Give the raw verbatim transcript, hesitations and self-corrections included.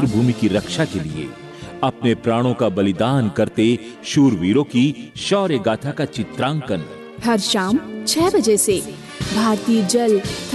मातृभूमि की रक्षा के लिए अपने प्राणों का बलिदान करते शूरवीरों की शौर्य गाथा का चित्रांकन हर शाम छह बजे से भारतीय जल